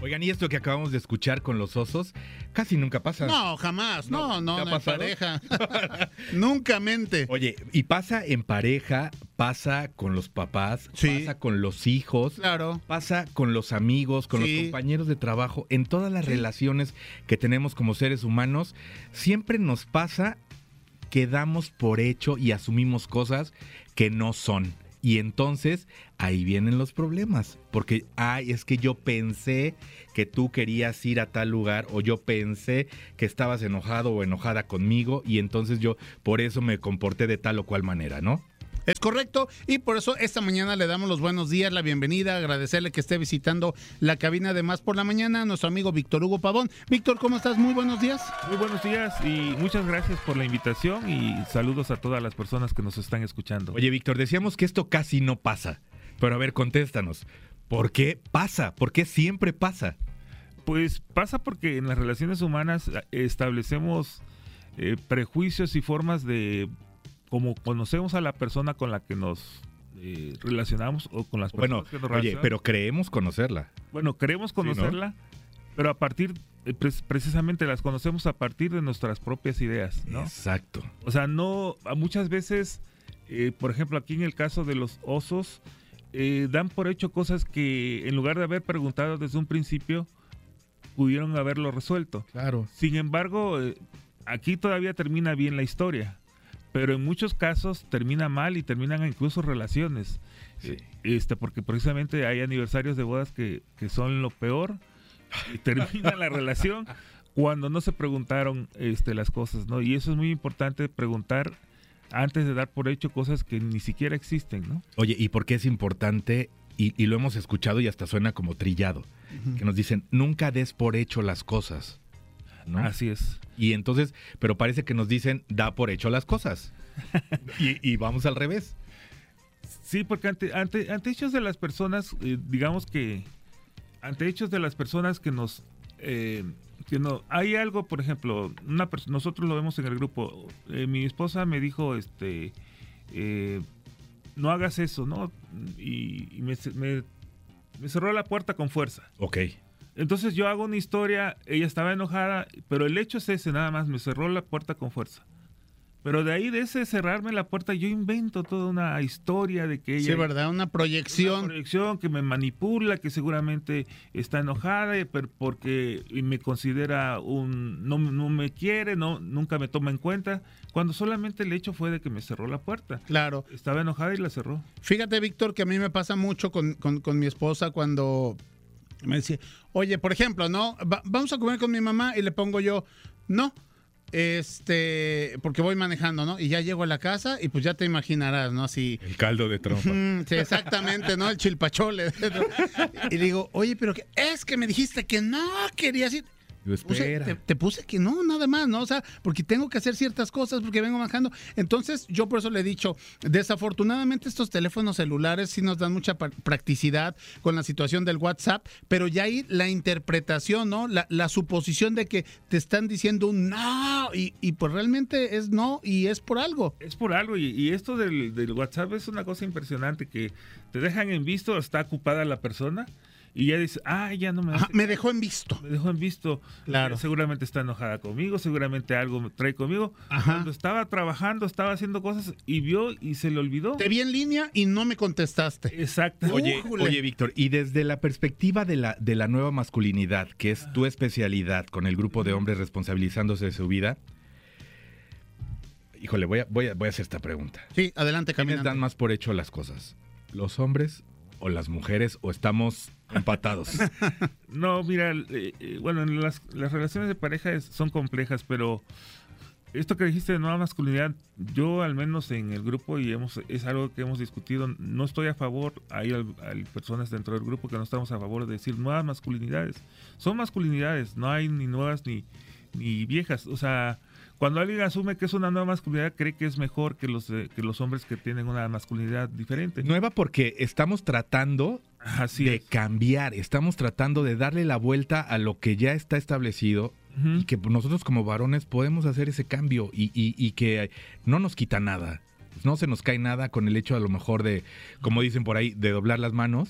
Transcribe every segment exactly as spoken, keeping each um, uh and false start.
Oigan, y esto que acabamos de escuchar con los osos, casi nunca pasa. No, jamás. No, no, ¿te no, ha en pasado? pareja. Nunca mente. Oye, y pasa en pareja, pasa con los papás, Sí. pasa con los hijos, Claro. pasa con los amigos, con Sí. los compañeros de trabajo, en todas las relaciones que tenemos como seres humanos, siempre nos pasa que damos por hecho y asumimos cosas que no son. Y entonces ahí vienen los problemas, porque, ay, es que yo pensé que tú querías ir a tal lugar, o yo pensé que estabas enojado o enojada conmigo, y entonces yo por eso me comporté de tal o cual manera, ¿no? Es correcto, y por eso esta mañana le damos los buenos días, la bienvenida, agradecerle que esté visitando la cabina de Más por la Mañana a nuestro amigo Víctor Hugo Pavón. Víctor, ¿cómo estás? Muy buenos días. Muy buenos días y muchas gracias por la invitación y saludos a todas las personas que nos están escuchando. Oye, Víctor, decíamos que esto casi no pasa, pero a ver, contéstanos, ¿por qué pasa? ¿Por qué siempre pasa? Pues pasa porque en las relaciones humanas establecemos eh, prejuicios y formas de como conocemos a la persona con la que nos eh, relacionamos o con las personas Bueno, que nos oye, relacionamos. pero creemos conocerla. Bueno, queremos conocerla, ¿no? Pero a partir, eh, pre- precisamente las conocemos a partir de nuestras propias ideas, ¿no? Exacto. O sea, no, a muchas veces, eh, por ejemplo, aquí en el caso de los osos, eh, dan por hecho cosas que en lugar de haber preguntado desde un principio, pudieron haberlo resuelto. Claro. Sin embargo, eh, aquí todavía termina bien la historia, pero en muchos casos termina mal y terminan incluso relaciones. Sí. Eh, este, porque precisamente hay aniversarios de bodas que, que son lo peor y termina la relación cuando no se preguntaron este, las cosas, ¿no? Y eso es muy importante, preguntar antes de dar por hecho cosas que ni siquiera existen, ¿no? Oye, ¿y por qué es importante? Y, y lo hemos escuchado y hasta suena como trillado, Ujú. que nos dicen, nunca des por hecho las cosas, ¿no? Así es. Y entonces, pero parece que nos dicen, da por hecho las cosas. y, y vamos al revés. Sí, porque ante, ante, ante hechos de las personas, eh, digamos que ante hechos de las personas que nos eh, que no hay algo, por ejemplo, una pers- nosotros lo vemos en el grupo. Eh, mi esposa me dijo, este, eh, no hagas eso, ¿no? Y, y me, me, me cerró la puerta con fuerza. Ok. Entonces yo hago una historia, ella estaba enojada, pero el hecho es ese, nada más, me cerró la puerta con fuerza. Pero de ahí, de ese cerrarme la puerta, yo invento toda una historia de que ella... Sí, ¿verdad? Una proyección. Una proyección que me manipula, que seguramente está enojada, eh, pero porque me considera un... No, no me quiere, no, nunca me toma en cuenta, cuando solamente el hecho fue de que me cerró la puerta. Claro. Estaba enojada y la cerró. Fíjate, Víctor, que a mí me pasa mucho con, con, con mi esposa cuando me dice, oye, por ejemplo, ¿no? Va- vamos a comer con mi mamá y le pongo yo, no, este, porque voy manejando, ¿no? Y ya llego a la casa y pues ya te imaginarás, ¿no? Así... El caldo de trompa. Mm, sí, exactamente, ¿no? El chilpachole. Y digo, oye, pero que, es que me dijiste que no querías ir. Yo, Puse- espera. te, te puse que no, nada más, ¿no? O sea, porque tengo que hacer ciertas cosas, porque vengo manejando. Entonces, yo por eso le he dicho, desafortunadamente estos teléfonos celulares sí nos dan mucha pa- practicidad con la situación del WhatsApp, pero ya ahí la interpretación, ¿no? La, la suposición de que te están diciendo un no, y, y pues realmente es no, y es por algo. Es por algo, y, y esto del, del WhatsApp es una cosa impresionante, que te dejan en visto, está ocupada la persona, y ya dice, ah, ya no me... Ajá, hace me dejó en visto. Me dejó en visto. Claro. Eh, Seguramente está enojada conmigo, seguramente algo me trae conmigo. Ajá. Cuando estaba trabajando, estaba haciendo cosas y vio y se le olvidó. Te vi en línea y no me contestaste. Exacto. Oye, Újule. oye, Víctor, y desde la perspectiva de la, de la nueva masculinidad, que es tu especialidad con el grupo de hombres responsabilizándose de su vida, híjole, voy a, voy a, voy a hacer esta pregunta. Sí, adelante, ¿Quiénes caminante. dan más por hecho las cosas? ¿Los hombres o las mujeres? ¿O estamos empatados? No, mira, eh, eh, bueno, en las, las relaciones de pareja es- son complejas, pero esto que dijiste de nueva masculinidad, yo al menos en el grupo, y hemos es algo que hemos discutido, no estoy a favor, hay, al- hay personas dentro del grupo que no estamos a favor de decir nuevas masculinidades. Son masculinidades, no hay ni nuevas ni, ni viejas. O sea, cuando alguien asume que es una nueva masculinidad, cree que es mejor que los, de- que los hombres que tienen una masculinidad diferente. Nueva porque estamos tratando Así de es. cambiar, estamos tratando de darle la vuelta a lo que ya está establecido. Ujú. Y que nosotros como varones podemos hacer ese cambio y, y- y que no nos quita nada. No se nos cae nada con el hecho a lo mejor de, como dicen por ahí, de doblar las manos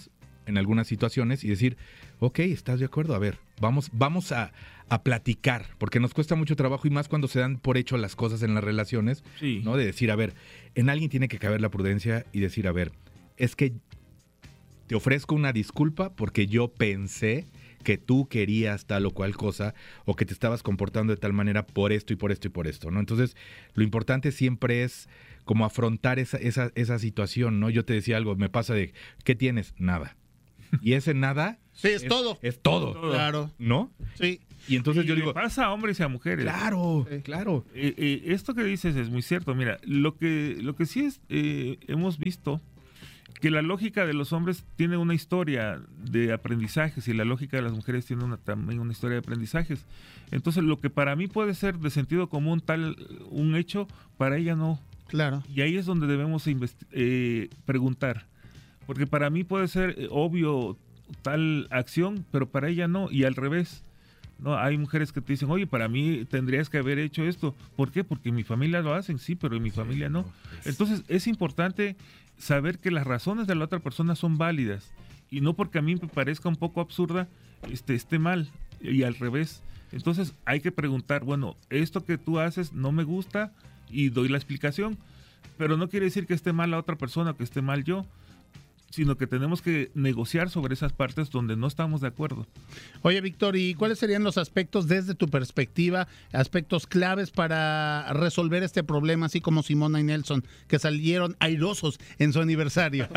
en algunas situaciones y decir, ok, ¿estás de acuerdo? A ver, vamos, vamos a, a platicar, porque nos cuesta mucho trabajo y más cuando se dan por hecho las cosas en las relaciones, Sí. ¿no? De decir, a ver, en alguien tiene que caber la prudencia y decir, a ver, es que te ofrezco una disculpa porque yo pensé que tú querías tal o cual cosa o que te estabas comportando de tal manera por esto y por esto y por esto, ¿no? Entonces, lo importante siempre es como afrontar esa, esa, esa situación, ¿no? Yo te decía algo, me pasa de, ¿qué tienes? Nada. Y ese nada... Sí, es todo. Es todo, Todo. Claro. ¿no? Sí. Y entonces Y yo le digo, pasa a hombres y a mujeres. claro, Sí. claro. Eh, eh, esto que dices es muy cierto. Mira, lo que, lo que sí es, eh, hemos visto que la lógica de los hombres tiene una historia de aprendizajes y la lógica de las mujeres tiene una, también una historia de aprendizajes. Entonces, lo que para mí puede ser de sentido común tal un hecho, para ella no. Claro. Y ahí es donde debemos investi- eh, preguntar. Porque para mí puede ser eh, obvio tal acción, pero para ella no. Y al revés. No, hay mujeres que te dicen, oye, para mí tendrías que haber hecho esto. ¿Por qué? Porque en mi familia lo hacen, sí, pero en mi familia no. Entonces es importante saber que las razones de la otra persona son válidas y no porque a mí me parezca un poco absurda, este, esté mal y al revés. Entonces hay que preguntar, bueno, esto que tú haces no me gusta y doy la explicación, pero no quiere decir que esté mal la otra persona o que esté mal yo, sino que tenemos que negociar sobre esas partes donde no estamos de acuerdo. Oye, Víctor, ¿y cuáles serían los aspectos desde tu perspectiva, aspectos claves para resolver este problema, así como Simona y Nelson, que salieron airosos en su aniversario?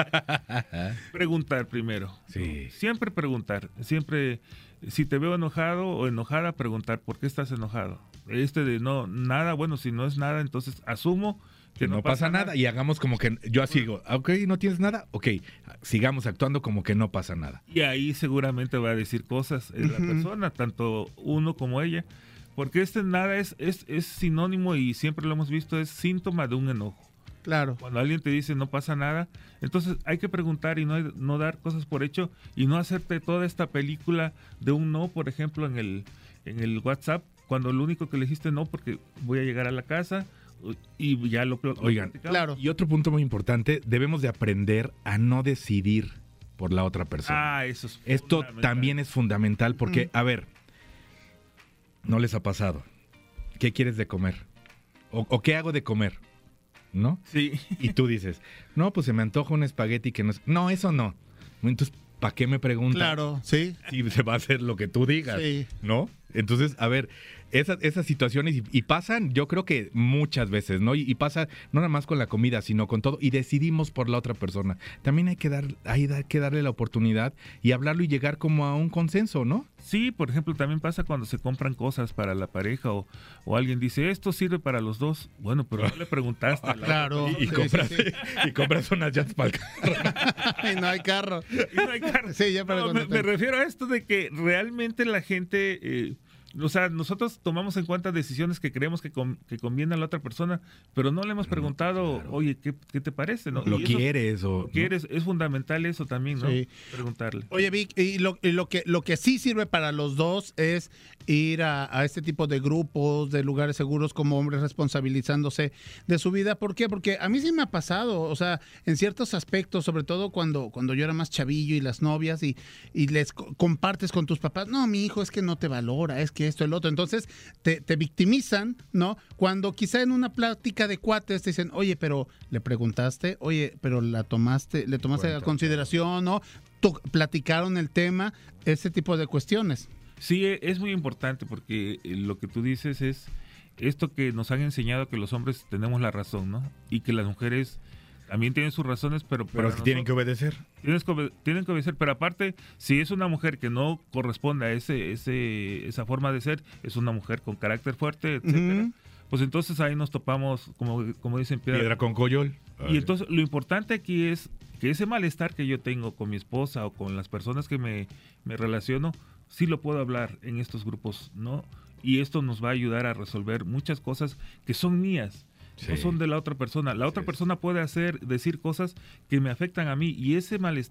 Preguntar primero. Sí. Siempre preguntar. Siempre, si te veo enojado o enojada, preguntar por qué estás enojado. Este de no, nada, bueno, si no es nada, entonces asumo que Que no pasa nada y hagamos como que yo así digo, ok, no tienes nada, ok, sigamos actuando como que no pasa nada. Y ahí seguramente va a decir cosas eh, la Ujú. persona, tanto uno como ella, porque este nada es, es, es sinónimo y siempre lo hemos visto, es síntoma de un enojo. Claro. Cuando alguien te dice no pasa nada, entonces hay que preguntar y no, no dar cosas por hecho y no hacerte toda esta película de un no, por ejemplo, en el, en el WhatsApp, cuando lo único que le dijiste no porque voy a llegar a la casa y ya lo, lo Oigan, platicamos. Claro. Y otro punto muy importante, debemos de aprender a no decidir por la otra persona. Ah, eso es Esto fundamental. también es fundamental porque, Ujú. a ver, no les ha pasado. ¿Qué quieres de comer? ¿O, o qué hago de comer? ¿No? Sí. Y tú dices, no, pues se me antoja un espagueti que no es... No, eso no. Entonces, ¿para qué me preguntas? Claro, sí. Si se va a hacer lo que tú digas, Sí. ¿no? Entonces, a ver, esas, esas situaciones y, y pasan, yo creo que muchas veces, ¿no? Y, y pasa no nada más con la comida, sino con todo, y decidimos por la otra persona. También hay que dar, hay da- que darle la oportunidad y hablarlo y llegar como a un consenso, ¿no? Sí, por ejemplo, también pasa cuando se compran cosas para la pareja o, o alguien dice, esto sirve para los dos. Bueno, pero no le preguntaste. a la Claro. otra Y, y Sí, compras, sí, sí. y compras unas llantas para el carro. Y no hay carro. Y no hay carne. Sí, ya para No, me, cuando me te- refiero a esto de que realmente la gente, eh, o sea, nosotros tomamos en cuenta decisiones que creemos que, con- que conviene a la otra persona, pero no le hemos preguntado, oye, ¿qué, qué te parece? ¿no? Lo Y eso- quieres o... Lo quieres, es fundamental eso también, ¿no? Sí. Preguntarle. Oye, Vic, y lo, y lo que lo que sí sirve para los dos es ir a, a este tipo de grupos, de lugares seguros como hombres responsabilizándose de su vida. ¿Por qué? Porque a mí sí me ha pasado, o sea, en ciertos aspectos, sobre todo cuando, cuando yo era más chavillo y las novias y, y les co- compartes con tus papás, no, mi hijo es que no te valora, es que esto, el otro. Entonces te, te victimizan, ¿no? Cuando quizá en una plática de cuates te dicen, oye, pero le preguntaste, oye, pero la tomaste, le tomaste a Cuenta. consideración, ¿no? To- platicaron el tema, ese tipo de cuestiones. Sí, e- es muy importante porque eh, lo que tú dices es esto que nos han enseñado que los hombres tenemos la razón, ¿no? Y que las mujeres también tienen sus razones, pero Pero para si tienen que nosotros- obedecer. Tienes que obe- tienen que obedecer, pero aparte, si es una mujer que no corresponde a ese, ese, esa forma de ser, es una mujer con carácter fuerte, etcétera, Ujú. pues entonces ahí nos topamos, como, como dicen, piedra, Piedra con coyol. y entonces lo importante aquí es que ese malestar que yo tengo con mi esposa o con las personas que me, me relaciono, sí lo puedo hablar en estos grupos, ¿no? Y esto nos va a ayudar a resolver muchas cosas que son mías, no Sí. son de la otra persona. La otra Sí. persona puede hacer, decir cosas que me afectan a mí y ese malestar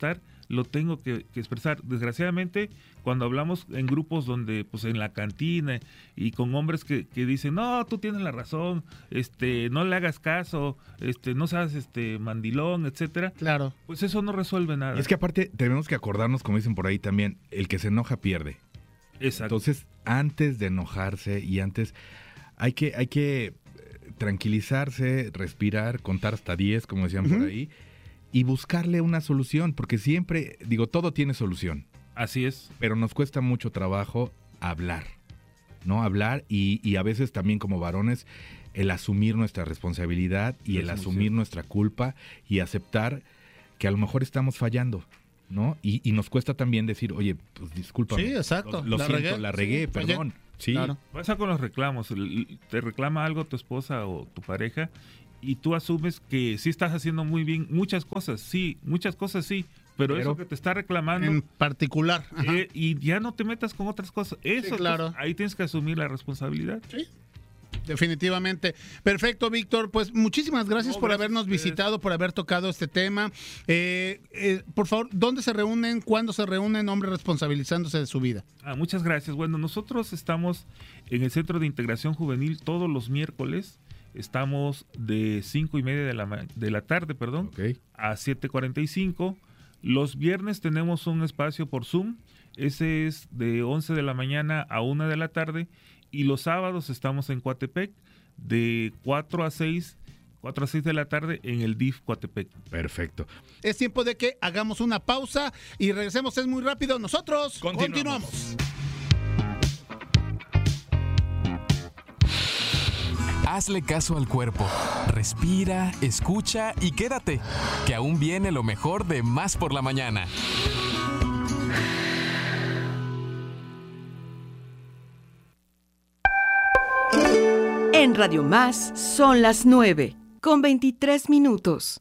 lo tengo que, que expresar. Desgraciadamente, cuando hablamos en grupos donde, pues en la cantina y con hombres que, que dicen, no, tú tienes la razón, este, no le hagas caso, este, no seas este mandilón, etcétera. Claro. Pues eso no resuelve nada. Y es que aparte tenemos que acordarnos, como dicen por ahí también, el que se enoja pierde. Exacto. Entonces, antes de enojarse y antes hay que, hay que tranquilizarse, respirar, contar hasta diez, como decían uh-huh. por ahí, y buscarle una solución, porque siempre, digo, todo tiene solución. Así es. Pero nos cuesta mucho trabajo hablar, ¿no? Hablar y, y a veces también como varones el asumir nuestra responsabilidad y el asumir nuestra culpa y aceptar que a lo mejor estamos fallando, ¿no? Y, y nos cuesta también decir, oye, pues discúlpame. Sí, exacto. Lo, lo la siento, regué, la regué, sí, perdón. Sí. Claro. Pasa con los reclamos. Te reclama algo tu esposa o tu pareja y tú asumes que sí estás haciendo muy bien muchas cosas, sí, muchas cosas sí, pero, pero eso que te está reclamando en particular eh, y ya no te metas con otras cosas. Eso, sí, claro. Pues, ahí tienes que asumir la responsabilidad. Sí. Definitivamente. Perfecto, Víctor. Pues muchísimas gracias no, por gracias habernos visitado, por haber tocado este tema. Eh, eh, por favor, ¿dónde se reúnen? ¿Cuándo se reúnen hombres responsabilizándose de su vida? Ah, muchas gracias. Bueno, nosotros estamos en el Centro de Integración Juvenil todos los miércoles. Estamos de cinco y media de la, de la tarde, perdón, okay. a siete cuarenta y cinco. Los viernes tenemos un espacio por Zoom. Ese es de once de la mañana a una de la tarde. Y los sábados estamos en Coatepec de cuatro a seis de la tarde en el D I F Coatepec. Perfecto. Es tiempo de que hagamos una pausa y regresemos. Es muy rápido. Nosotros continuamos. continuamos. Hazle caso al cuerpo. Respira, escucha y quédate, que aún viene lo mejor de Más por la Mañana. En Radio Más son las nueve, con veintitrés minutos.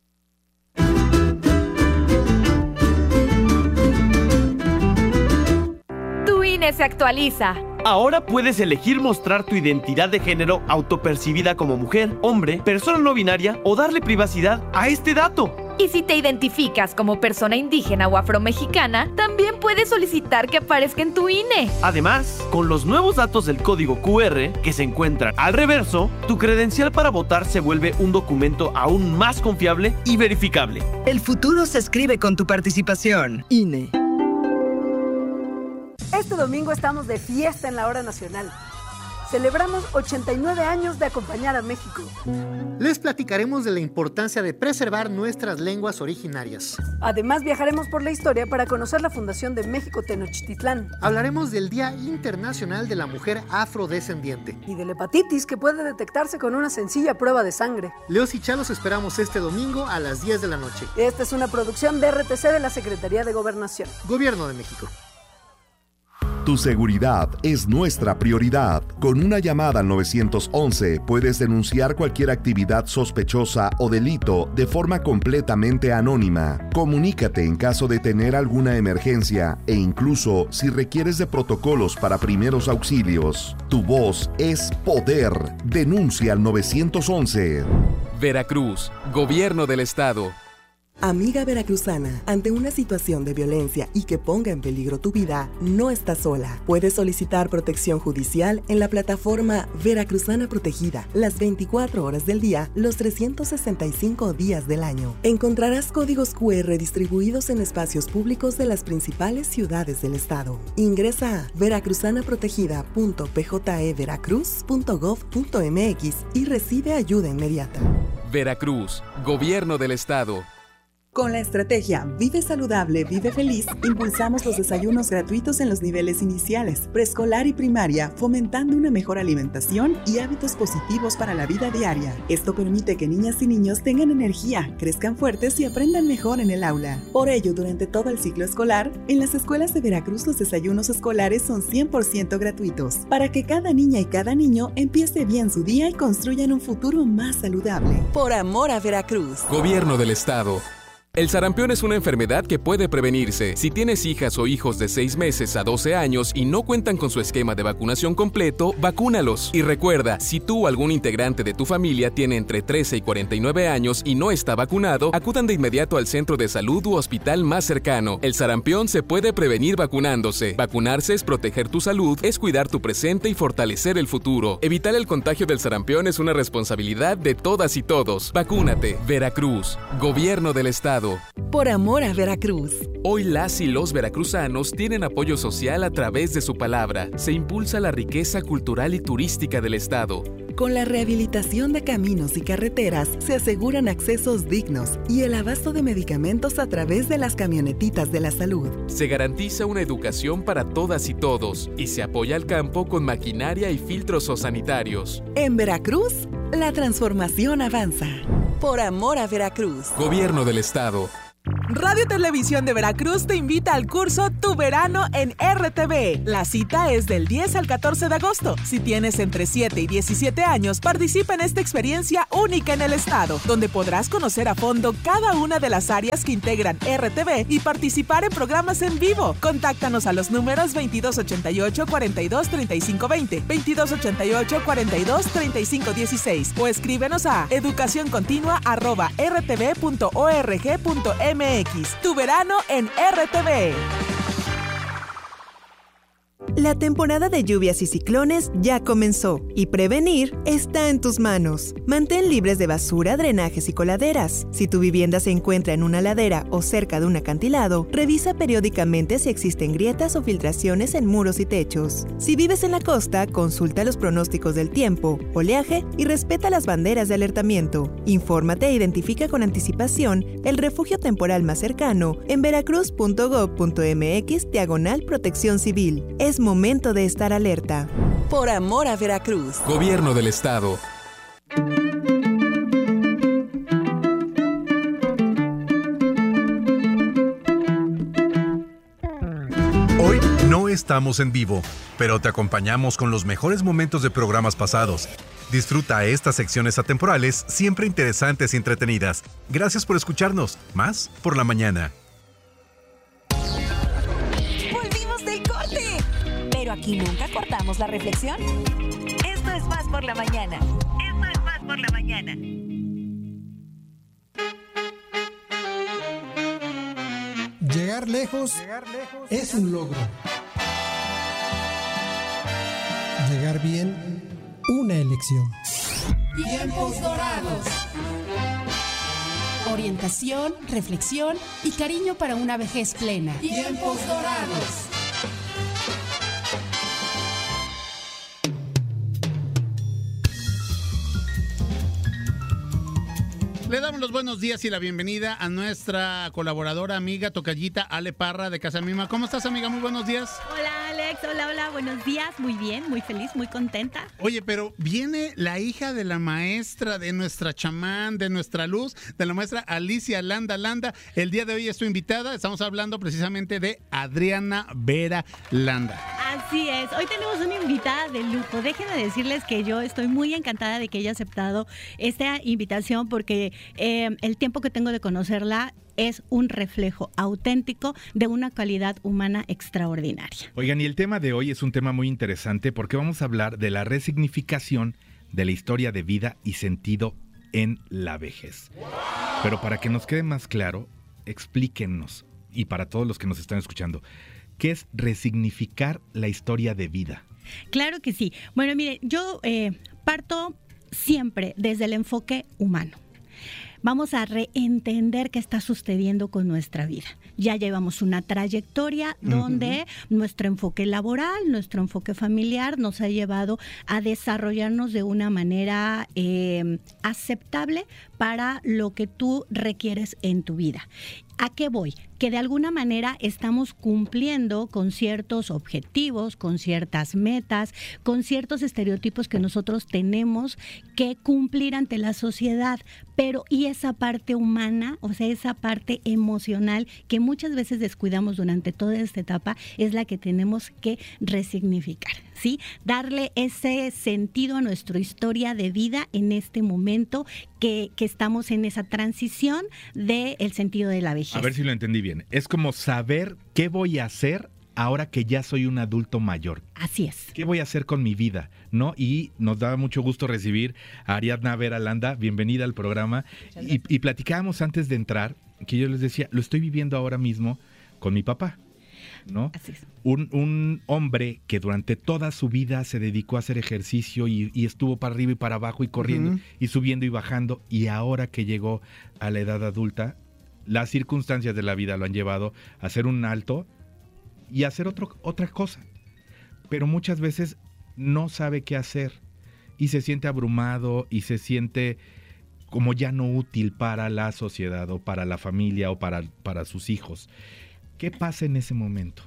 Tu I N E se actualiza. Ahora puedes elegir mostrar tu identidad de género autopercibida como mujer, hombre, persona no binaria o darle privacidad a este dato. Y si te identificas como persona indígena o afromexicana, también puedes solicitar que aparezca en tu I N E. Además, con los nuevos datos del código cu erre que se encuentran al reverso, tu credencial para votar se vuelve un documento aún más confiable y verificable. El futuro se escribe con tu participación. I N E. Este domingo estamos de fiesta en la hora nacional. Celebramos ochenta y nueve años de acompañar a México. Les platicaremos de la importancia de preservar nuestras lenguas originarias. Además, viajaremos por la historia para conocer la fundación de México Tenochtitlán. Hablaremos del Día Internacional de la Mujer Afrodescendiente. Y de la hepatitis, que puede detectarse con una sencilla prueba de sangre. Leos y Cha los esperamos este domingo a las diez de la noche. Esta es una producción de R T C de la Secretaría de Gobernación. Gobierno de México. Tu seguridad es nuestra prioridad. Con una llamada al nueve once puedes denunciar cualquier actividad sospechosa o delito de forma completamente anónima. Comunícate en caso de tener alguna emergencia e incluso si requieres de protocolos para primeros auxilios. Tu voz es poder. Denuncia al nueve once. Veracruz, Gobierno del Estado. Amiga veracruzana, ante una situación de violencia y que ponga en peligro tu vida, no estás sola. Puedes solicitar protección judicial en la plataforma Veracruzana Protegida, las veinticuatro horas del día, los trescientos sesenta y cinco días del año. Encontrarás códigos cu erre distribuidos en espacios públicos de las principales ciudades del estado. Ingresa a veracruzana protegida punto p j e veracruz punto gov punto m x y recibe ayuda inmediata. Veracruz, Gobierno del Estado. Con la estrategia Vive Saludable, Vive Feliz, impulsamos los desayunos gratuitos en los niveles iniciales, preescolar y primaria, fomentando una mejor alimentación y hábitos positivos para la vida diaria. Esto permite que niñas y niños tengan energía, crezcan fuertes y aprendan mejor en el aula. Por ello, durante todo el ciclo escolar, en las escuelas de Veracruz los desayunos escolares son cien por ciento gratuitos, para que cada niña y cada niño empiece bien su día y construyan un futuro más saludable. Por amor a Veracruz. Gobierno del Estado. El sarampión es una enfermedad que puede prevenirse. Si tienes hijas o hijos de seis meses a doce años y no cuentan con su esquema de vacunación completo, vacúnalos. Y recuerda, si tú o algún integrante de tu familia tiene entre trece y cuarenta y nueve años y no está vacunado, acudan de inmediato al centro de salud u hospital más cercano. El sarampión se puede prevenir vacunándose. Vacunarse es proteger tu salud, es cuidar tu presente y fortalecer el futuro. Evitar el contagio del sarampión es una responsabilidad de todas y todos. Vacúnate. Veracruz. Gobierno del Estado. Por amor a Veracruz. Hoy las y los veracruzanos tienen apoyo social a través de su palabra. Se impulsa la riqueza cultural y turística del Estado. Con la rehabilitación de caminos y carreteras se aseguran accesos dignos y el abasto de medicamentos a través de las camionetitas de la salud. Se garantiza una educación para todas y todos y se apoya al campo con maquinaria y filtros zoosanitarios. En Veracruz, la transformación avanza. Por amor a Veracruz. Gobierno del Estado. Radio Televisión de Veracruz te invita al curso Tu Verano en R T V. La cita es del diez al catorce de agosto. Si tienes entre siete y diecisiete años, participa en esta experiencia única en el estado, donde podrás conocer a fondo cada una de las áreas que integran R T V y participar en programas en vivo. Contáctanos a los números veintidós ochenta y ocho, cuarenta y dos, treinta y cinco veinte, veintidós ochenta y ocho, cuarenta y dos, treinta y cinco dieciséis o escríbenos a educacioncontinua arroba r t v punto org punto m x. Tu verano en R T V. La temporada de lluvias y ciclones ya comenzó y prevenir está en tus manos. Mantén libres de basura, drenajes y coladeras. Si tu vivienda se encuentra en una ladera o cerca de un acantilado, revisa periódicamente si existen grietas o filtraciones en muros y techos. Si vives en la costa, consulta los pronósticos del tiempo, oleaje y respeta las banderas de alertamiento. Infórmate e identifica con anticipación el refugio temporal más cercano en veracruz punto gob punto m x diagonal protección civil. Es momento de estar alerta. Por amor a Veracruz. Gobierno del Estado. Hoy no estamos en vivo, pero te acompañamos con los mejores momentos de programas pasados. Disfruta estas secciones atemporales siempre interesantes y entretenidas. Gracias por escucharnos. Más por la mañana. Pero aquí nunca cortamos la reflexión. Esto es Más por la Mañana. Esto es Más por la Mañana. Llegar lejos, Llegar lejos es un logro. Llegar bien, una elección. Tiempos dorados. Orientación, reflexión y cariño para una vejez plena. Tiempos dorados. Le damos los buenos días y la bienvenida a nuestra colaboradora, amiga, tocallita, Ale Parra de Casa Mima. ¿Cómo estás, amiga? Muy buenos días. Hola, Alex. Hola, hola. Buenos días. Muy bien, muy feliz, muy contenta. Oye, pero viene la hija de la maestra, de nuestra chamán, de nuestra luz, de la maestra Alicia Landa Landa. El día de hoy es tu invitada. Estamos hablando precisamente de Adriana Vera Landa. Así es. Hoy tenemos una invitada de lujo. Déjenme decirles que yo estoy muy encantada de que haya aceptado esta invitación porque Eh, el tiempo que tengo de conocerla es un reflejo auténtico de una calidad humana extraordinaria. Oigan, y el tema de hoy es un tema muy interesante porque vamos a hablar de la resignificación de la historia de vida y sentido en la vejez. Pero para que nos quede más claro, explíquenos, y para todos los que nos están escuchando, ¿qué es resignificar la historia de vida? Claro que sí. Bueno, mire, yo eh, parto siempre desde el enfoque humano. Vamos a reentender qué está sucediendo con nuestra vida. Ya llevamos una trayectoria donde uh-huh. nuestro enfoque laboral, nuestro enfoque familiar nos ha llevado a desarrollarnos de una manera eh, aceptable para lo que tú requieres en tu vida. ¿A qué voy? Que de alguna manera estamos cumpliendo con ciertos objetivos, con ciertas metas, con ciertos estereotipos que nosotros tenemos que cumplir ante la sociedad, pero y esa parte humana, o sea, esa parte emocional que muchas veces descuidamos durante toda esta etapa es la que tenemos que resignificar, ¿sí? Darle ese sentido a nuestra historia de vida en este momento que, que estamos en esa transición del sentido de la vejez. A ver si lo entendí bien. Es como saber qué voy a hacer ahora que ya soy un adulto mayor. Así es. ¿Qué voy a hacer con mi vida? ¿No? Y nos da mucho gusto recibir a Ariadna Vera Landa. Bienvenida al programa. Y, y platicábamos antes de entrar que yo les decía, lo estoy viviendo ahora mismo con mi papá, ¿no? Así es. Un, un hombre que durante toda su vida se dedicó a hacer ejercicio y, y estuvo para arriba y para abajo y corriendo uh-huh. y subiendo y bajando, y ahora que llegó a la edad adulta, las circunstancias de la vida lo han llevado a hacer un alto y a hacer otro, otra cosa. Pero muchas veces no sabe qué hacer y se siente abrumado y se siente como ya no útil para la sociedad o para la familia o para, para sus hijos. ¿Qué pasa en ese momento?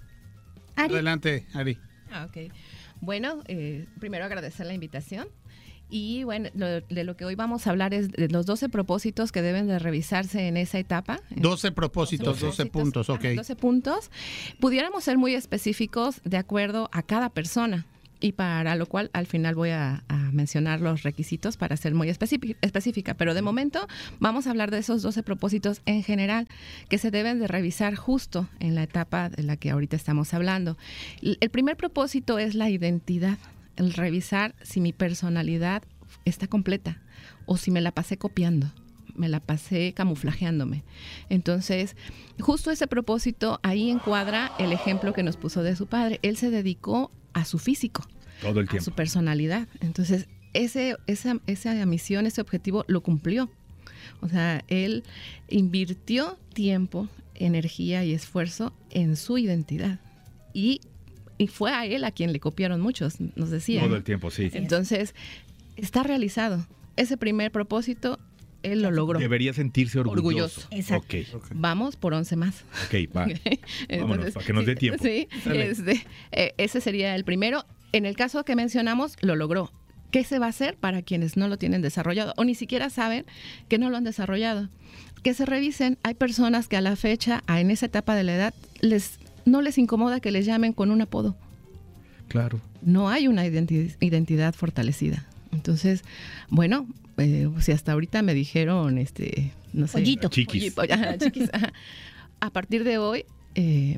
Ari. Adelante, Ari. Ah, ok. Bueno, eh, primero agradecer la invitación. Y bueno, lo, de lo que hoy vamos a hablar es de los doce propósitos que deben de revisarse en esa etapa. doce propósitos, doce, doce puntos, ok. doce puntos. Pudiéramos ser muy específicos de acuerdo a cada persona. Y para lo cual al final voy a, a mencionar los requisitos para ser muy específica. Pero de momento vamos a hablar de esos doce propósitos en general que se deben de revisar justo en la etapa de la que ahorita estamos hablando. El primer propósito es la identidad, el revisar si mi personalidad está completa o si me la pasé copiando, me la pasé camuflajeándome. Entonces, justo ese propósito ahí encuadra el ejemplo que nos puso de su padre. Él se dedicó a su físico, todo el tiempo, a su personalidad. Entonces, ese, esa, esa misión, ese objetivo lo cumplió. O sea, él invirtió tiempo, energía y esfuerzo en su identidad. Y, y fue a él a quien le copiaron muchos, nos decían. Todo el tiempo, sí. Entonces, está realizado. Ese primer propósito, él lo logró. Debería sentirse orgulloso. Orgulloso. Exacto. Okay. Vamos por once más. Ok, va. Vámonos, para que nos dé tiempo. Sí, este, eh, ese sería el primero. En el caso que mencionamos, lo logró. ¿Qué se va a hacer para quienes no lo tienen desarrollado o ni siquiera saben que no lo han desarrollado? Que se revisen. Hay personas que a la fecha, en esa etapa de la edad, les no les incomoda que les llamen con un apodo. Claro. No hay una identi- identidad fortalecida. Entonces, bueno, eh, si hasta ahorita me dijeron, este, no sé, Pollito. Chiquis. Pollito, ajá, chiquis, ajá. A partir de hoy, eh,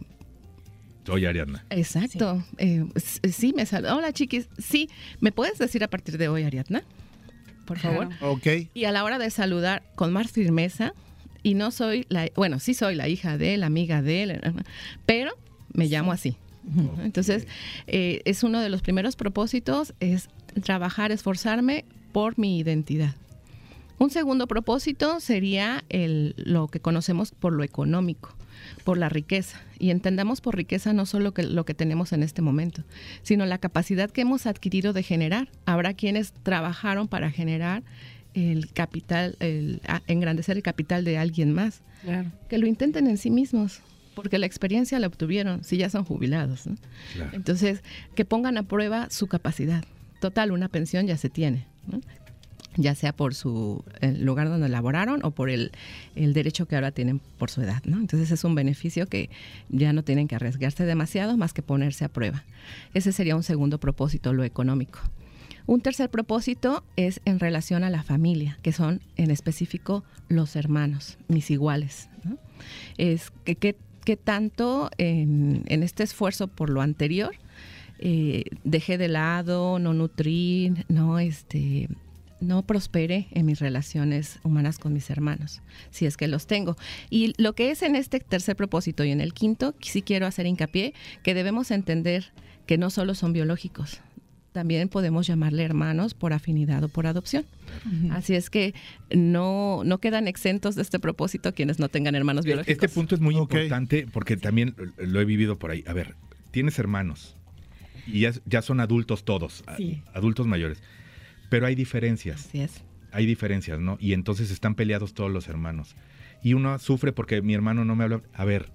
soy Ariadna. Exacto. Sí, eh, sí me saludo. Hola, chiquis. Sí, ¿me puedes decir a partir de hoy, Ariadna? Por favor. Claro. Ok. Y a la hora de saludar con más firmeza, y no soy la, bueno, sí soy la hija de él, la amiga de él, pero me llamo así. Okay. Entonces, eh, es uno de los primeros propósitos, es trabajar, esforzarme por mi identidad. Un segundo propósito sería el, lo que conocemos por lo económico, por la riqueza. Y entendamos por riqueza no solo que, lo que tenemos en este momento, sino la capacidad que hemos adquirido de generar. Habrá quienes trabajaron para generar el capital, el, a, engrandecer el capital de alguien más. Claro. Que lo intenten en sí mismos, porque la experiencia la obtuvieron, si ya son jubilados, ¿no? Claro. Entonces, que pongan a prueba su capacidad. Total, una pensión ya se tiene, ¿no? Ya sea por su el lugar donde laboraron o por el, el derecho que ahora tienen por su edad, ¿no? Entonces es un beneficio que ya no tienen que arriesgarse demasiado más que ponerse a prueba. Ese sería un segundo propósito, lo económico. Un tercer propósito es en relación a la familia, que son en específico los hermanos, mis iguales, ¿no? Es que, que, que tanto en, en este esfuerzo por lo anterior eh, dejé de lado, no nutrí, no este... no prospere en mis relaciones humanas con mis hermanos, si es que los tengo. Y lo que es en este tercer propósito y en el quinto, sí quiero hacer hincapié que debemos entender que no solo son biológicos, también podemos llamarle hermanos por afinidad o por adopción. Uh-huh. Así es que no, no quedan exentos de este propósito quienes no tengan hermanos biológicos. Este punto es muy okay. importante porque también lo he vivido por ahí. A ver, tienes hermanos y ya, ya son adultos todos, sí. adultos mayores. Pero hay diferencias. Así es. Hay diferencias, ¿no? Y entonces están peleados todos los hermanos. Y uno sufre porque mi hermano no me habla. A ver,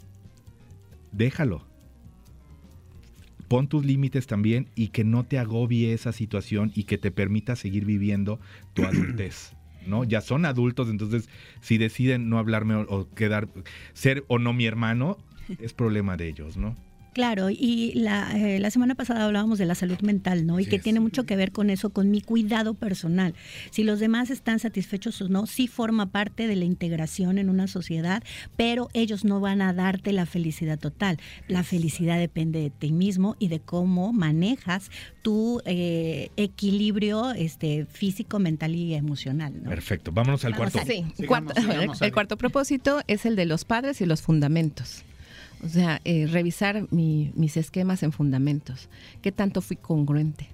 déjalo. Pon tus límites también y que no te agobie esa situación y que te permita seguir viviendo tu adultez, ¿no? Ya son adultos, entonces si deciden no hablarme o, o quedar, ser o no mi hermano, es problema de ellos, ¿no? Claro, y la, eh, la semana pasada hablábamos de la salud mental, ¿no? Y sí, que tiene mucho que ver con eso, con mi cuidado personal. Si los demás están satisfechos o no, sí forma parte de la integración en una sociedad, pero ellos no van a darte la felicidad total. La felicidad depende de ti mismo y de cómo manejas tu eh, equilibrio este, físico, mental y emocional, ¿no? Perfecto, vámonos al Vamos cuarto. Sí, sigamos, cuarto, sigamos, el cuarto propósito es el de los padres y los fundamentos. O sea, eh, revisar mi, mis esquemas en fundamentos. ¿Qué tanto fui congruente?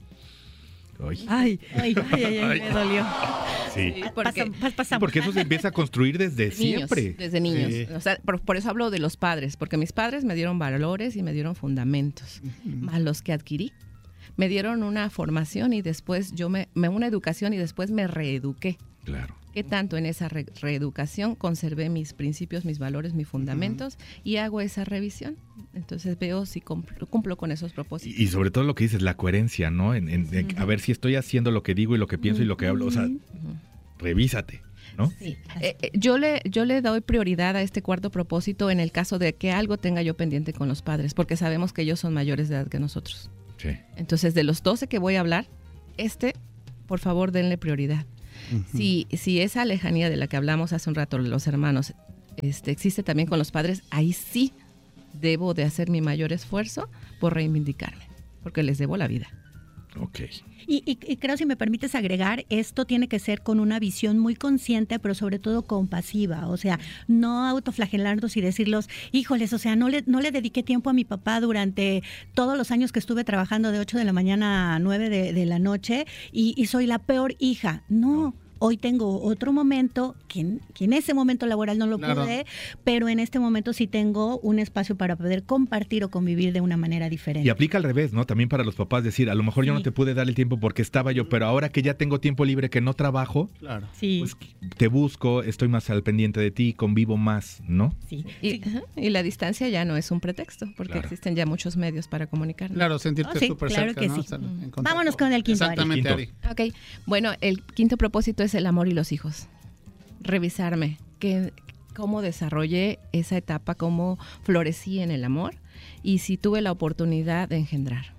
Ay, ay, ay, ay, ay, ay me dolió. Sí. Porque, Pas, pasamos. porque eso se empieza a construir desde niños, siempre. Desde niños. Sí. O sea, por, por eso hablo de los padres, porque mis padres me dieron valores y me dieron fundamentos, uh-huh. más los que adquirí. Me dieron una formación y después yo me, me una educación y después me reeduqué. Claro. ¿Qué tanto en esa re- reeducación conservé mis principios, mis valores, mis fundamentos uh-huh. y hago esa revisión? Entonces veo si cumplo, cumplo con esos propósitos. Y, y sobre todo lo que dices, la coherencia, ¿no? En, en, en, uh-huh. A ver si estoy haciendo lo que digo y lo que pienso uh-huh. y lo que hablo. O sea, uh-huh. revísate, ¿no? Sí. Eh, eh, yo, le, yo le doy prioridad a este cuarto propósito en el caso de que algo tenga yo pendiente con los padres, porque sabemos que ellos son mayores de edad que nosotros. Sí. Entonces, de los doce que voy a hablar, este, por favor, denle prioridad. Uh-huh. Si, si esa lejanía de la que hablamos hace un rato, de los hermanos, este, existe también con los padres, ahí sí debo de hacer mi mayor esfuerzo por reivindicarme, porque les debo la vida. Ok. Y, y, y creo, si me permites agregar, esto tiene que ser con una visión muy consciente, pero sobre todo compasiva. O sea, no autoflagelarnos y decirlos, híjoles, o sea, no le, no le dediqué tiempo a mi papá durante todos los años que estuve trabajando de ocho de la mañana a nueve de, de la noche y, y soy la peor hija. No. Hoy tengo otro momento, que en, que en ese momento laboral no lo Claro. pude, pero en este momento sí tengo un espacio para poder compartir o convivir de una manera diferente. Y aplica al revés, ¿no? También para los papás decir, a lo mejor sí. yo no te pude dar el tiempo porque estaba yo, pero ahora que ya tengo tiempo libre, que no trabajo, claro. sí. pues te busco, estoy más al pendiente de ti, convivo más, ¿no? Sí. Y, sí. y la distancia ya no es un pretexto, porque Claro. existen ya muchos medios para comunicarnos. Claro, sentirte Oh, sí, súper claro cerca, que ¿no? sí. O sea, en contacto. Vámonos con el quinto, Ari. Exactamente, Ari. Ari. Ok, bueno, el quinto propósito es el amor y los hijos. Revisarme, que, cómo desarrollé esa etapa, cómo florecí en el amor y si tuve la oportunidad de engendrar.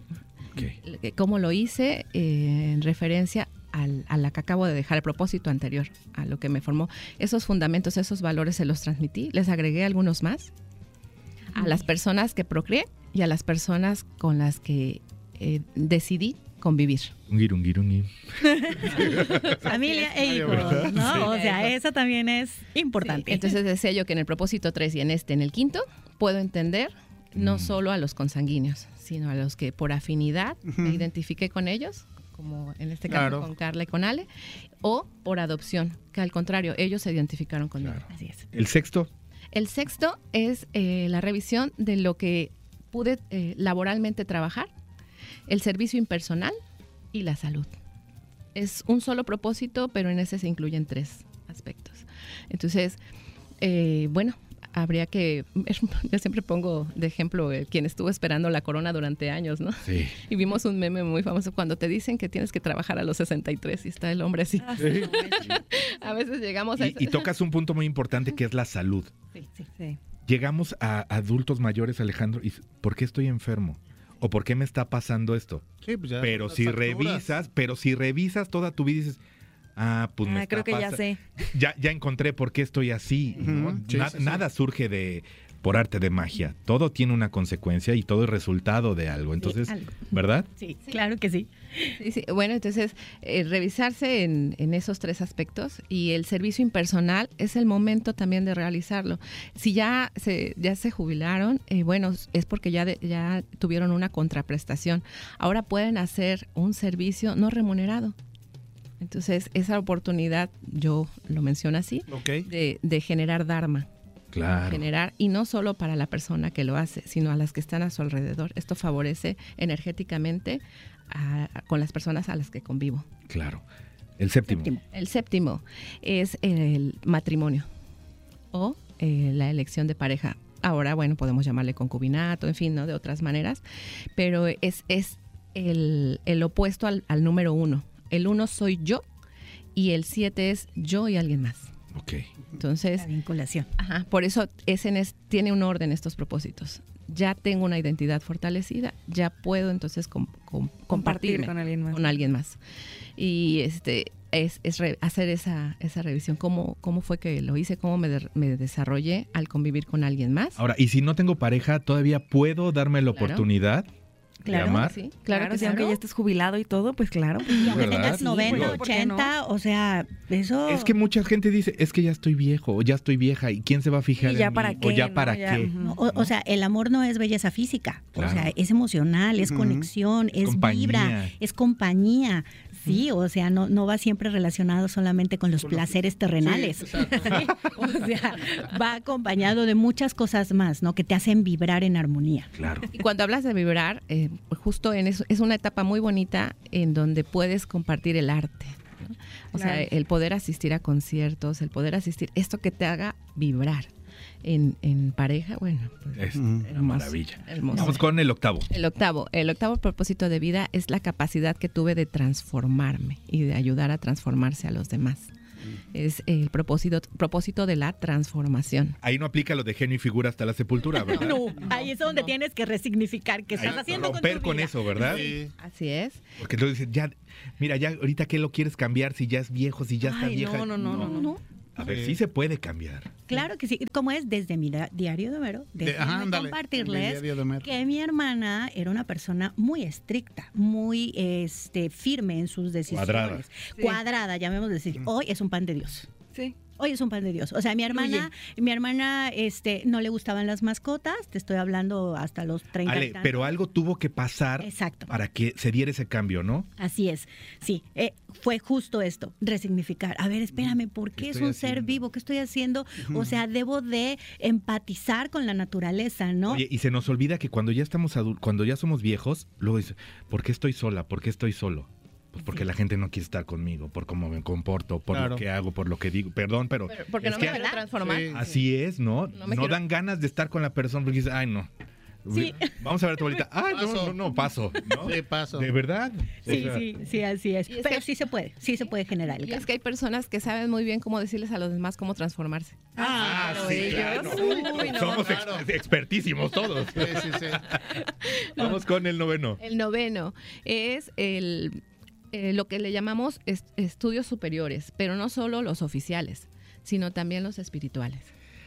Okay. Cómo lo hice eh, en referencia al, a la que acabo de dejar, el propósito anterior, a lo que me formó. Esos fundamentos, esos valores se los transmití, les agregué algunos más a las personas que procreé y a las personas con las que eh, decidí convivir. Ungir, ungir, ungir. Familia e hijos, ¿no? Sí. O sea, eso también es importante. Sí. Entonces decía yo que en el propósito tres y en este, en el quinto, puedo entender no mm. solo a los consanguíneos, sino a los que por afinidad uh-huh. me identifiqué con ellos, como en este caso claro. con Carla y con Ale, o por adopción, que al contrario, ellos se identificaron conmigo. Claro. Así es. ¿El sexto? El sexto es eh, la revisión de lo que pude eh, laboralmente trabajar, el servicio impersonal y la salud. Es un solo propósito, pero en ese se incluyen tres aspectos. Entonces, eh, bueno, habría que, yo siempre pongo de ejemplo eh, quien estuvo esperando la corona durante años, ¿no? Sí. Y vimos un meme muy famoso cuando te dicen que tienes que trabajar a los sesenta y tres y está el hombre así. Ah, sí. A veces llegamos a... Y, y tocas un punto muy importante que es la salud. Sí, sí, sí. Llegamos a adultos mayores, Alejandro, y ¿por qué estoy enfermo? ¿O por qué me está pasando esto? Sí, pues ya pero si facturas. revisas, pero si revisas toda tu vida y dices, ah, pues me ah, está creo que pasa- ya sé. Ya, ya encontré por qué estoy así. Uh-huh. ¿no? Sí, Na- sí, sí. Nada surge de por arte de magia. Todo tiene una consecuencia y todo es resultado de algo. Entonces, Sí, algo. ¿verdad? Sí, claro que sí. Sí, sí. Bueno, entonces, eh, revisarse en, en esos tres aspectos y el servicio impersonal es el momento también de realizarlo. Si ya se, ya se jubilaron, eh, bueno, es porque ya, de, ya tuvieron una contraprestación. Ahora pueden hacer un servicio no remunerado. Entonces, esa oportunidad, yo lo menciono así, Okay. de, de generar dharma. Claro. Generar, y no solo para la persona que lo hace, sino a las que están a su alrededor. Esto favorece energéticamente a, a, con las personas a las que convivo. Claro. El séptimo. Séptimo. El séptimo es el matrimonio o eh, la elección de pareja. Ahora, bueno, podemos llamarle concubinato, en fin, ¿no? De otras maneras, pero es, es el, el opuesto al, al número uno. El uno soy yo y el siete es yo y alguien más. Ok. Entonces, La vinculación. ajá, por eso es en es, tiene un orden estos propósitos. ya tengo una identidad fortalecida, ya puedo entonces com, com, compartirme con alguien más. Con alguien más. Y este es, es re, hacer esa, esa revisión, cómo, cómo fue que lo hice, cómo me, de, me desarrollé al convivir con alguien más. Ahora, y si no tengo pareja, ¿todavía puedo darme la Claro. oportunidad? Claro, amar? sí, claro, claro que sí, aunque ya estés jubilado y todo, pues claro. Y aunque ¿verdad? tengas noventa, Sí, ochenta, o sea, eso... Es que mucha gente dice, es que ya estoy viejo o ya estoy vieja y quién se va a fijar ¿Y ya en para mí? qué, o ya no? para Ya, qué. ujú. o, o sea, el amor no es belleza física, Claro. o sea, es emocional, es Ujú. conexión, es, compañía. vibra, es compañía. Sí, o sea, no, no va siempre relacionado solamente con los placeres terrenales. Sí, exacto. Sí, o sea, va acompañado de muchas cosas más, ¿no? Que te hacen vibrar en armonía. Claro. Y cuando hablas de vibrar, eh, justo en eso, es una etapa muy bonita en donde puedes compartir el arte, ¿no? O Claro. sea, el poder asistir a conciertos, el poder asistir, esto que te haga vibrar en, en pareja, bueno, pues, Es una hermoso, maravilla. hermoso. Vamos con el octavo. El octavo, el octavo propósito de vida es la capacidad que tuve de transformarme y de ayudar a transformarse a los demás. Es el propósito, propósito de la transformación. Ahí no aplica lo de genio y figura hasta la sepultura, ¿verdad? No, ahí es donde tienes que resignificar qué estás Ahí, haciendo con romper tu con vida. eso, ¿verdad? Sí. Así es. Porque tú dices, ya, mira, ya ahorita qué lo quieres cambiar si ya es viejo, si ya está Ay, vieja. no, no, no, no, no. A ver, sí se puede cambiar. Claro que sí, como es desde mi da- diario de Homero, De- déjenme ajá, ándale, compartirles mi diario de Homero. que mi hermana era una persona muy estricta, muy este firme en sus decisiones. Cuadrada. Sí. Cuadrada, llamemos decir, hoy es un pan de Dios. Sí. Hoy es un pan de Dios. O sea, mi hermana, mi hermana este, no le gustaban las mascotas, te estoy hablando hasta los treinta. Ale, y tantos. pero algo tuvo que pasar Exacto. para que se diera ese cambio, ¿no? Así es, sí, eh, fue justo esto, resignificar. A ver, espérame, ¿por qué es estoy un ser haciendo? vivo? ¿Qué estoy haciendo? O sea, debo de empatizar con la naturaleza, ¿no? Oye, y se nos olvida que cuando ya estamos adul- cuando ya somos viejos, luego dice, ¿por qué estoy sola? ¿Por qué estoy solo? Pues porque la gente no quiere estar conmigo, por cómo me comporto, por Claro. lo que hago, por lo que digo. Perdón, pero, Pero porque es no que me quiero transformar. Sí. así es, ¿no? No No, me quiero- dan ganas de estar con la persona porque dices, ay, no. Sí. Vamos a ver a tu abuelita. Ay, no, Paso. no, no, paso. ¿no? Sí, paso. De verdad. O Sí, sea, sí, sí, así es. Y es Pero que- sí se puede, sí se puede generar el Y es cambio. que hay personas que saben muy bien cómo decirles a los demás cómo transformarse. Ah, Pero sí, ellos, claro. uy, no, Somos claro. ex- expertísimos todos. Sí, sí, sí. Vamos con el noveno. El noveno es el, eh, lo que le llamamos est- estudios superiores, pero no solo los oficiales, sino también los espirituales.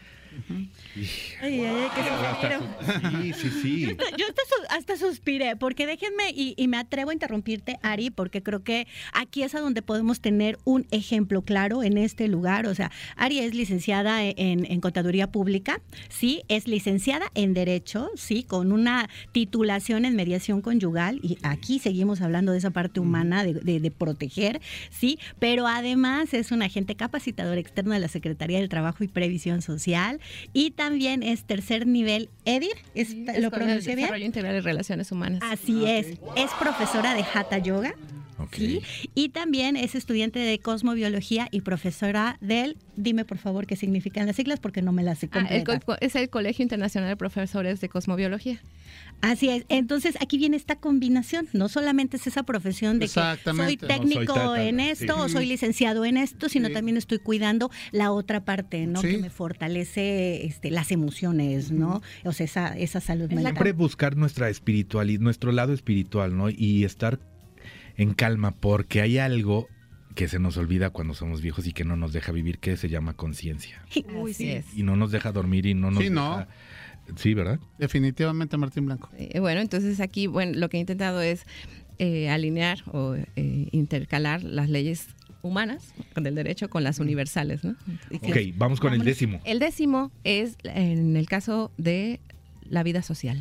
Ay, ay, ay, qué suspiro. Sí, sí, sí. Yo hasta, yo hasta su- hasta suspiré, porque déjenme, y, y me atrevo a interrumpirte, Ari, porque creo que aquí es a donde podemos tener un ejemplo claro en este lugar. O sea, Ari es licenciada en, en Contaduría Pública, sí, es licenciada en Derecho, sí, con una titulación en Mediación Conyugal, y aquí seguimos hablando de esa parte humana de, de- de proteger, sí, pero además es un agente capacitador externo de la Secretaría del Trabajo y Previsión Social, y también es tercer nivel EDIR, ¿es- Es ¿lo con el pronuncié bien? Desarrollo Integral de Relaciones Humanas. Así es, es profesora de Hatha Yoga, Ok. ¿sí? Y también es estudiante de Cosmobiología y profesora del, dime por favor qué significan las siglas porque no me las sé Ah, el completas. co- es el Colegio Internacional de Profesores de Cosmobiología. Así es, entonces aquí viene esta combinación, no solamente es esa profesión de que soy Exactamente. No, soy técnico tata, en sí. esto o soy licenciado en esto, sino Sí. también estoy cuidando la otra parte, ¿no? Sí. Que me fortalece este, las emociones, ¿no? O sea, esa, esa salud mental. Siempre buscar nuestra espiritualidad, nuestro lado espiritual, ¿no? Y estar en calma, porque hay algo que se nos olvida cuando somos viejos y que no nos deja vivir, que se llama conciencia. Uy, sí. Es. Y no nos deja dormir y no nos Sí, no. deja... Sí, ¿verdad? Definitivamente Martín Blanco. Eh, bueno, entonces aquí, bueno, lo que he intentado es eh, alinear o eh, intercalar las leyes humanas del derecho con las universales, ¿no? Y que- Ok, vamos con el décimo. El décimo es en el caso de la vida social.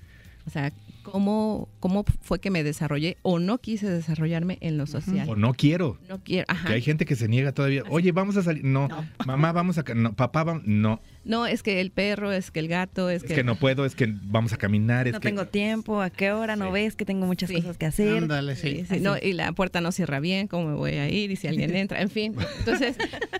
O sea, cómo, cómo fue que me desarrollé o no quise desarrollarme en lo social. O no quiero. No quiero, ajá. Que hay gente que se niega todavía. Oye, vamos a salir. No. Mamá, vamos a... ca- No. Papá, vamos... No. No, es que el perro, es que el gato, es, Es que no puedo, es que vamos a caminar. Es No que... tengo tiempo, ¿a qué hora? ¿No ves que tengo muchas Sí. cosas que hacer? Ándale, Sí, sí. sí, no, y la puerta no cierra bien, ¿cómo me voy a ir? Y si alguien entra, en fin. Entonces,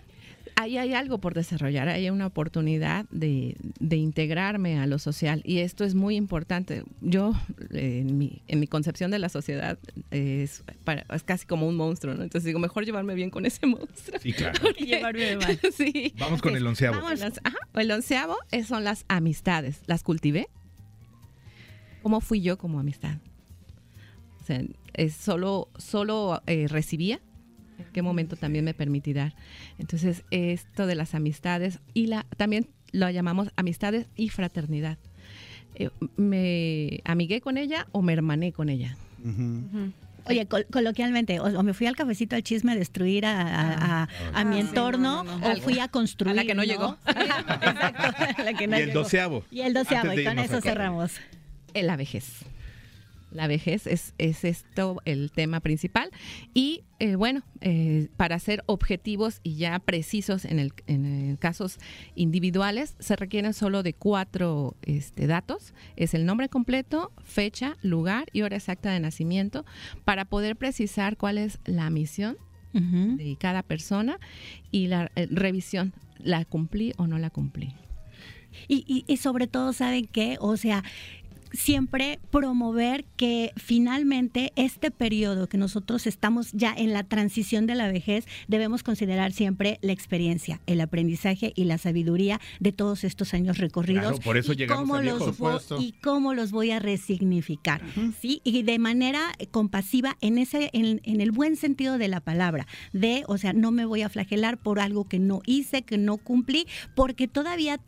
ahí hay algo por desarrollar, hay una oportunidad de, de integrarme a lo social y esto es muy importante. Yo, eh, en, mi, en mi concepción de la sociedad, eh, es, para- es casi como un monstruo, ¿no? Entonces digo, mejor llevarme bien con ese monstruo. Sí, claro. Porque llevarme mal. Sí. Vamos con el onceavo. Vamos, ajá, el onceavo es- son las amistades. Las cultivé, ¿Cómo fui yo como amistad? O sea, es solo, solo eh, recibía. ¿En qué momento también me permití dar? Entonces, esto de las amistades y la también lo llamamos amistades y fraternidad. Eh, ¿Me amigué con ella o me hermané con ella? Uh-huh. Uh-huh. Oye, col- coloquialmente, o, o me fui al cafecito al chisme a destruir a, a, a, a mi Ah, entorno, sí, no, no, no. o fui a construir. A la que no llegó. Exacto, la que no Y el llegó. doceavo. Y el doceavo, Antes de y con irnos eso a corte. cerramos. En la vejez. La vejez es, es esto el tema principal. Y eh, bueno, eh, para ser objetivos y ya precisos en, el, en el casos individuales, se requieren solo de cuatro este, datos. Es el nombre completo, fecha, lugar y hora exacta de nacimiento, para poder precisar cuál es la misión uh-huh. de cada persona y la eh, revisión. ¿La cumplí o no la cumplí? Y, y, y sobre todo, ¿saben qué? O sea, siempre promover que finalmente este periodo que nosotros estamos ya en la transición de la vejez, debemos considerar siempre la experiencia, el aprendizaje y la sabiduría de todos estos años recorridos. Claro, por eso y llegamos cómo a los viejos. vo- y cómo los voy a resignificar, uh-huh. ¿sí? Y de manera compasiva en ese en, en el buen sentido de la palabra, de, o sea, no me voy a flagelar por algo que no hice, que no cumplí, porque todavía